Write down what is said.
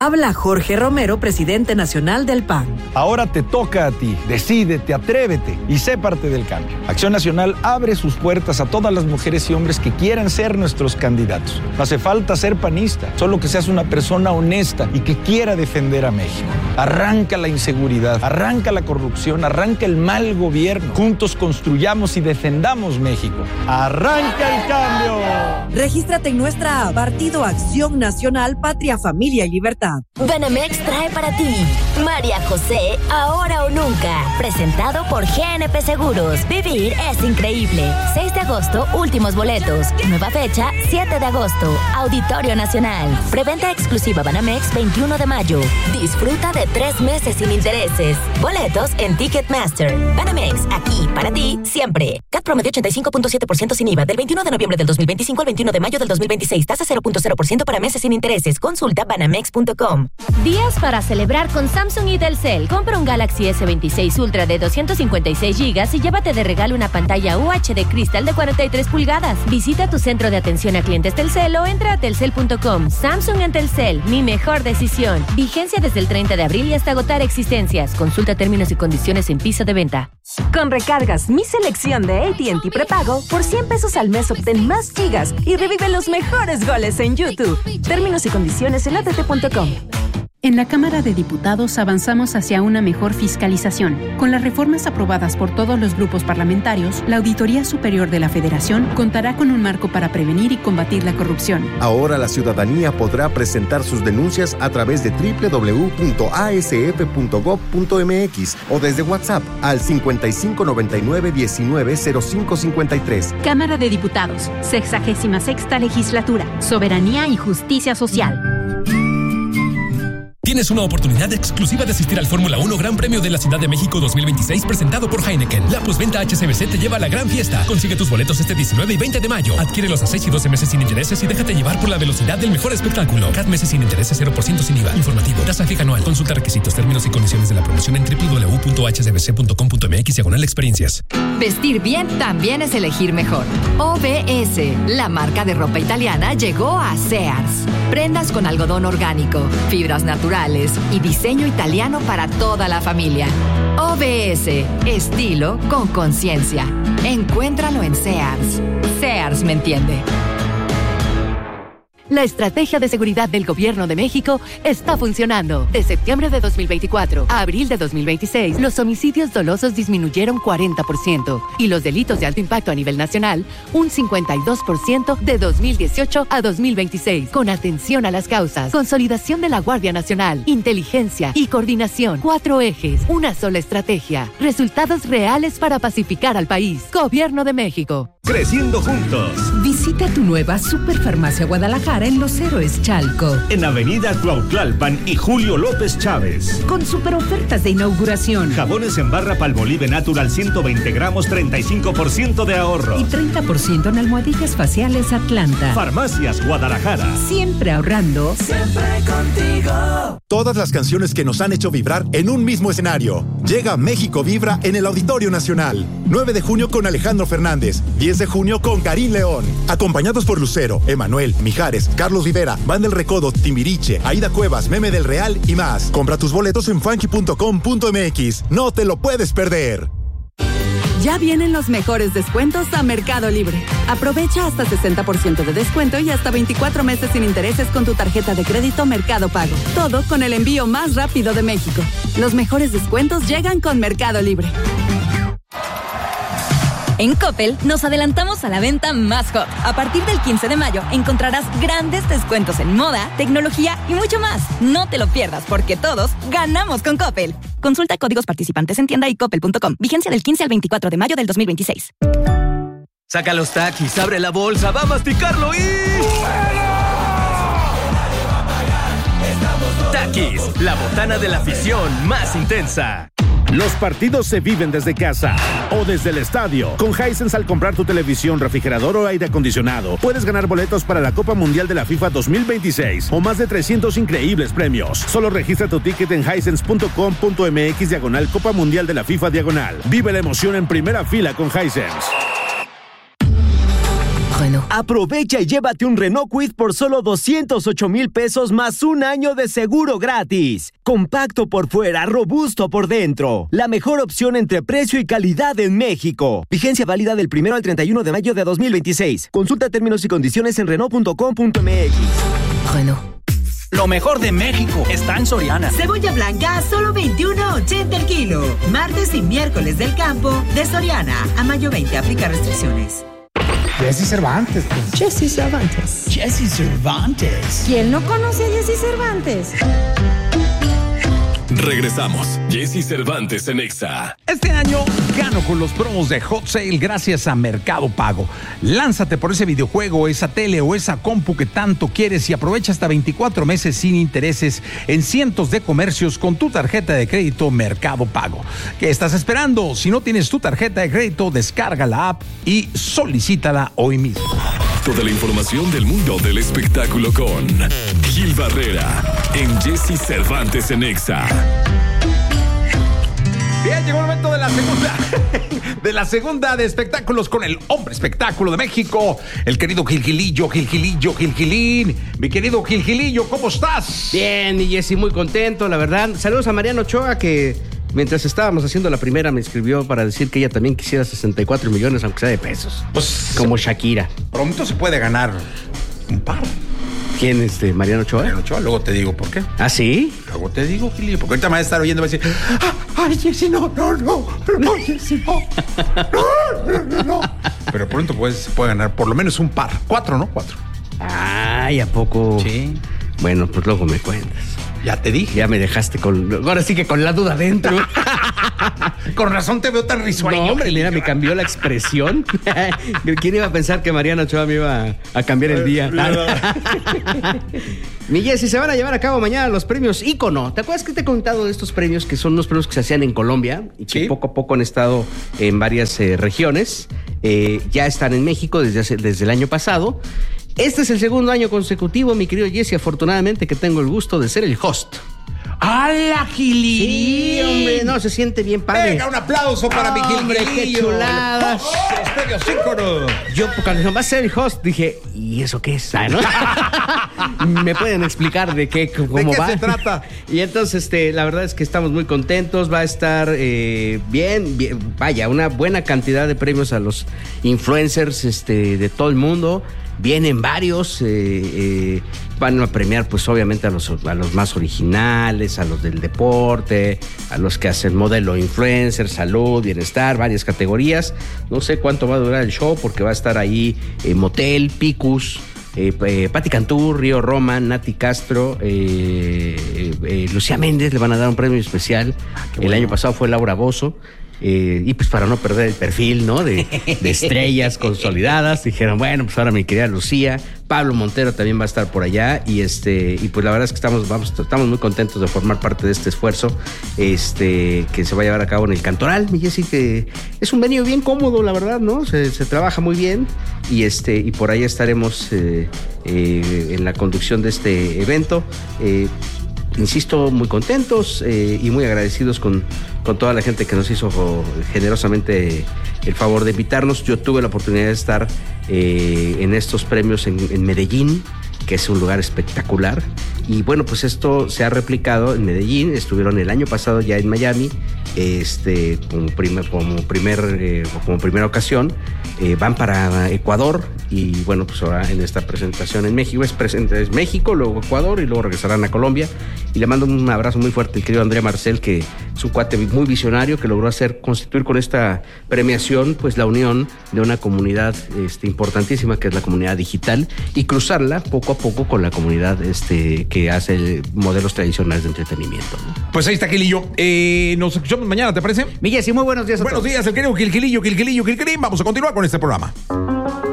Habla Jorge Romero, presidente nacional del PAN. Ahora te toca a ti. Decídete, atrévete y sé parte del cambio. Acción Nacional abre sus puertas a todas las mujeres y hombres que quieran ser nuestros candidatos. No hace falta ser panista, solo que seas una persona honesta y que quiera defender a México. Arranca la inseguridad, arranca la corrupción, arranca el mal gobierno. Juntos construyamos y defendamos México. ¡Arranca el cambio! Regístrate en nuestra app Partido Acción Nacional, Patria, Familia y Libertad. Banamex trae para ti María José, ahora o nunca, presentado por GNP Seguros. Vivir es increíble. 6 de agosto, últimos boletos. Nueva fecha, 7 de agosto. Auditorio Nacional. Preventa exclusiva Banamex 21 de mayo. Disfruta de 3 meses sin intereses. Boletos en Ticketmaster. Banamex, aquí para ti siempre. CAT promedio 85.7% sin IVA del 21 de noviembre del 2025 al 21 de mayo del 2026. Tasa 0.0% para meses sin intereses. Consulta banamex.com. Días para celebrar con Samsung y Telcel. Compra un Galaxy S26 Ultra de 256 GB y llévate de regalo una pantalla UHD Crystal de 43 pulgadas. Visita tu centro de atención a clientes Telcel o entra a telcel.com. Samsung en Telcel, mi mejor decisión. Vigencia desde el 30 de abril y hasta agotar existencias. Consulta términos y condiciones en piso de venta. Con recargas Mi Selección de AT&T Prepago, por 100 pesos al mes obtén más gigas y revive los mejores goles en YouTube. Términos y condiciones en att.com. En la Cámara de Diputados avanzamos hacia una mejor fiscalización. Con las reformas aprobadas por todos los grupos parlamentarios, la Auditoría Superior de la Federación contará con un marco para prevenir y combatir la corrupción. Ahora la ciudadanía podrá presentar sus denuncias a través de www.asf.gov.mx o desde WhatsApp al 5599-190553. Cámara de Diputados, 66ª Legislatura, Soberanía y Justicia Social. Tienes una oportunidad exclusiva de asistir al Fórmula 1 Gran Premio de la Ciudad de México 2026 presentado por Heineken. La postventa HSBC te lleva a la gran fiesta. Consigue tus boletos este 19 y 20 de mayo. Adquiérelos a 6 y 12 meses sin intereses y déjate llevar por la velocidad del mejor espectáculo. CAT meses sin intereses, 0% sin IVA. Informativo. Tasa fija anual. Consulta requisitos, términos y condiciones de la promoción en www.hsbc.com.mx/experiencias. Vestir bien también es elegir mejor. OBS, la marca de ropa italiana, llegó a Sears. Prendas con algodón orgánico, fibras naturales y diseño italiano para toda la familia. OBS, estilo con conciencia. Encuéntralo en Sears. Sears me entiende. La estrategia de seguridad del Gobierno de México está funcionando. De septiembre de 2024 a abril de 2026, los homicidios dolosos disminuyeron 40% y los delitos de alto impacto a nivel nacional un 52% de 2018 a 2026. Con atención a las causas, consolidación de la Guardia Nacional, inteligencia y coordinación. 4 ejes, una sola estrategia. Resultados reales para pacificar al país. Gobierno de México. Creciendo juntos. Visita tu nueva Superfarmacia Guadalajara en Los Héroes Chalco. En Avenida Cuautlalpan y Julio López Chávez. Con super ofertas de inauguración. Jabones en barra Palmolive Natural 120 gramos, 35% de ahorro. Y 30% en almohadillas faciales Atlanta. Farmacias Guadalajara. Siempre ahorrando. Siempre contigo. Todas las canciones que nos han hecho vibrar en un mismo escenario. Llega México Vibra en el Auditorio Nacional. 9 de junio con Alejandro Fernández. 10 de junio con Karim León. Acompañados por Lucero, Emanuel, Mijares, Carlos Rivera, Van del Recodo, Timbiriche, Aida Cuevas, Meme del Real y más. Compra tus boletos en funky.com.mx. No te lo puedes perder. Ya vienen los mejores descuentos a Mercado Libre. Aprovecha hasta 60% de descuento y hasta 24 meses sin intereses con tu tarjeta de crédito Mercado Pago. Todo con el envío más rápido de México. Los mejores descuentos llegan con Mercado Libre. En Coppel nos adelantamos a la venta más hot. A partir del 15 de mayo encontrarás grandes descuentos en moda, tecnología y mucho más. No te lo pierdas porque todos ganamos con Coppel. Consulta códigos participantes en tienda y coppel.com. Vigencia del 15 al 24 de mayo del 2026. Saca los Takis, abre la bolsa, va a masticarlo y... Takis, la botana de la afición más intensa. Los partidos se viven desde casa o desde el estadio. Con Hisense, al comprar tu televisión, refrigerador o aire acondicionado, puedes ganar boletos para la Copa Mundial de la FIFA 2026 o más de 300 increíbles premios. Solo registra tu ticket en hisense.com.mx/Copa Mundial de la FIFA /. Vive la emoción en primera fila con Hisense. Renault. Aprovecha y llévate un Renault Kwid por solo 208,000 pesos más un año de seguro gratis. Compacto por fuera, robusto por dentro. La mejor opción entre precio y calidad en México. Vigencia válida del 1 al 31 de mayo de 2026. Consulta términos y condiciones en Renault.com.mx. Renault. Lo mejor de México está en Soriana. Cebolla blanca a solo $21.80 el kilo. Martes y miércoles del campo de Soriana. A mayo 20 aplica restricciones. Jesse Cervantes. Jesse Cervantes. Jesse Cervantes. ¿Quién no conoce a Jesse Cervantes? Regresamos. Jesse Cervantes en Exa. Este año gano con los promos de Hot Sale gracias a Mercado Pago. Lánzate por ese videojuego, esa tele o esa compu que tanto quieres y aprovecha hasta 24 meses sin intereses en cientos de comercios con tu tarjeta de crédito Mercado Pago. ¿Qué estás esperando? Si no tienes tu tarjeta de crédito, descarga la app y solicítala hoy mismo. Toda la información del mundo del espectáculo con Gil Barrera en Jesse Cervantes en Exa. Bien, llegó el momento de la segunda de espectáculos con el hombre espectáculo de México, el querido Gilín. Mi querido Gilillo, ¿cómo estás? Bien, mi Jessy, muy contento, la verdad. Saludos a Mariano Ochoa, que mientras estábamos haciendo la primera me escribió para decir que ella también quisiera 64 millones, aunque sea de pesos. Pues, como Shakira. Pronto se puede ganar un par. ¿Quién es Mariano Ochoa? Mariano Ochoa, luego te digo por qué. ¿Ah, sí? Luego te digo, Gilillo, porque ahorita me va a estar oyendo y va a decir, ay, Jessy, no, Jessy, no. Pero pronto se puede ganar por lo menos un par. 4, ¿no? 4. Ay, ¿a poco? Sí. Bueno, pues luego me cuentas. Ya te dije. Ya me dejaste ahora sí que con la duda dentro. Con razón te veo tan risueño. No, hombre, mira, me cambió la expresión. ¿Quién iba a pensar que Mariano Ochoa me iba a cambiar el día? Mi Jessy, se van a llevar a cabo mañana los premios Ícono. ¿Te acuerdas que te he contado de estos premios que son unos premios que se hacían en Colombia y que poco a poco han estado en varias regiones? Ya están en México desde el año pasado. Este es el segundo año consecutivo, mi querido Jessy, afortunadamente que tengo el gusto de ser el host. ¡Hala, Gilillo! Sí, hombre, no, se siente bien padre. Venga, un aplauso para mi Gilillo. Hombre, qué chulada. Los premios Ícono. Yo, cuando va a ser el host, dije, ¿y eso qué es? ¿No? ¿Me pueden explicar de cómo va? ¿De qué se trata? Y entonces, la verdad es que estamos muy contentos. Va a estar bien, vaya, una buena cantidad de premios a los influencers de todo el mundo. Vienen varios, van a premiar pues obviamente a los más originales, a los del deporte, a los que hacen modelo influencer, salud, bienestar, varias categorías. No sé cuánto va a durar el show porque va a estar ahí Motel, Picus, Pati Cantú, Río Roma, Nati Castro, Lucía Méndez, le van a dar un premio especial. El año pasado fue Laura Bozzo. Y pues para no perder el perfil, ¿no? De estrellas consolidadas, dijeron, bueno, pues ahora mi querida Lucía, Pablo Montero también va a estar por allá y pues la verdad es que estamos muy contentos de formar parte de este esfuerzo que se va a llevar a cabo en el Cantoral, mi Jessy, que es un venue bien cómodo, la verdad, ¿no? Se trabaja muy bien y por ahí estaremos en la conducción de este evento. Insisto, muy contentos y muy agradecidos con toda la gente que nos hizo generosamente el favor de invitarnos. Yo tuve la oportunidad de estar en estos premios en Medellín, que es un lugar espectacular. Y bueno, pues esto se ha replicado en Medellín. Estuvieron el año pasado ya en Miami, como primera ocasión. Van para Ecuador y bueno, pues ahora en esta presentación en México es México, luego Ecuador y luego regresarán a Colombia. Y le mando un abrazo muy fuerte al querido Andrea Marcel, que es un cuate muy visionario que logró constituir con esta premiación pues la unión de una comunidad importantísima que es la comunidad digital y cruzarla poco a poco con la comunidad que hace modelos tradicionales de entretenimiento, ¿no? Pues ahí está Gilillo. Nos escuchamos mañana, ¿te parece? Mi Jessy, muy buenos días a todos. Buenos días, el querido Gilillo. Vamos a continuar con este programa.